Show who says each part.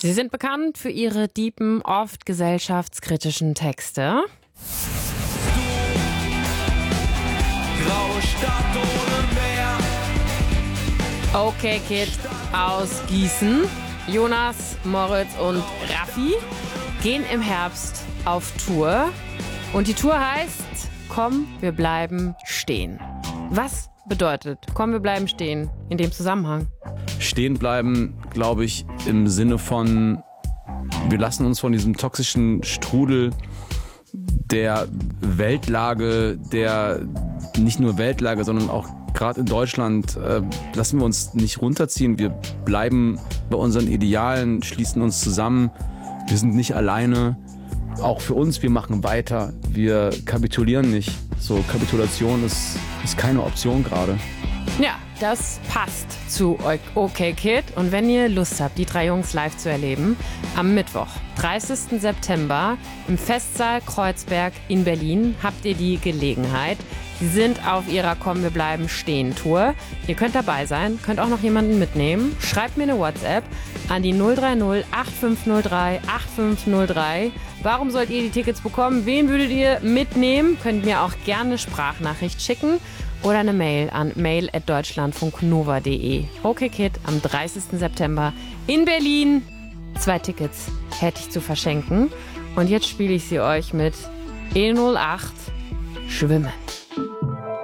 Speaker 1: Sie sind bekannt für ihre deepen, oft gesellschaftskritischen Texte.
Speaker 2: Graue Stadt ohne Meer.
Speaker 1: Okay Kid aus Gießen. Jonas, Moritz und Raffi gehen im Herbst auf Tour. Und die Tour heißt Komm, wir bleiben stehen. Was bedeutet Komm, wir bleiben stehen in dem Zusammenhang?
Speaker 3: Stehen bleiben, glaube ich, im Sinne von, wir lassen uns von diesem toxischen Strudel der Weltlage, der nicht nur Weltlage, sondern auch gerade in Deutschland, lassen wir uns nicht runterziehen. Wir bleiben bei unseren Idealen, schließen uns zusammen. Wir sind nicht alleine. Auch für uns, wir machen weiter. Wir kapitulieren nicht. So, Kapitulation ist keine Option gerade.
Speaker 1: Ja, das passt zu Okay Kid. Und wenn ihr Lust habt, die drei Jungs live zu erleben, am Mittwoch, 30. September im Festsaal Kreuzberg in Berlin habt ihr die Gelegenheit. Sie sind auf ihrer Komm, wir bleiben stehen Tour. Ihr könnt dabei sein, könnt auch noch jemanden mitnehmen. Schreibt mir eine WhatsApp an die 030 8503 8503. Warum sollt ihr die Tickets bekommen? Wen würdet ihr mitnehmen? Könnt mir auch gerne eine Sprachnachricht schicken oder eine Mail an mail@deutschlandfunknova.de. Okay Kid am 30. September in Berlin. 2 Tickets hätte ich zu verschenken. Und jetzt spiele ich sie euch mit E08 Schwimmen.